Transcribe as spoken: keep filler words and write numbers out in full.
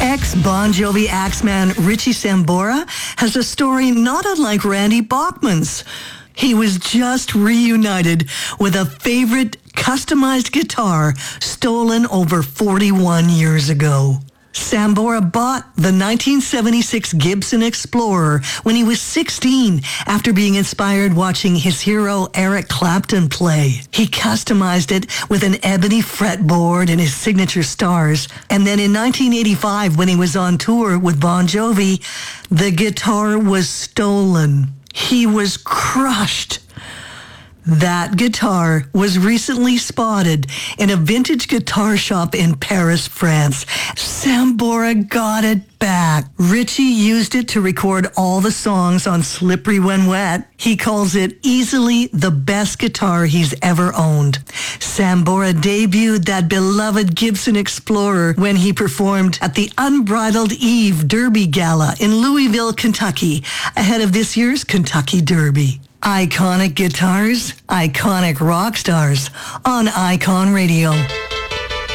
Ex-Bon Jovi axeman Richie Sambora has a story not unlike Randy Bachman's. He was just reunited with a favorite customized guitar stolen over forty-one years ago. Sambora bought the nineteen seventy-six Gibson Explorer when he was sixteen after being inspired watching his hero Eric Clapton play. He customized it with an ebony fretboard and his signature stars. And then in nineteen eighty-five, when he was on tour with Bon Jovi, the guitar was stolen. He was crushed. That guitar was recently spotted in a vintage guitar shop in Paris, France. Sambora got it back. Richie used it to record all the songs on Slippery When Wet. He calls it easily the best guitar he's ever owned. Sambora debuted that beloved Gibson Explorer when he performed at the Unbridled Eve Derby Gala in Louisville, Kentucky, ahead of this year's Kentucky Derby. Iconic guitars, iconic rock stars on Icon Radio.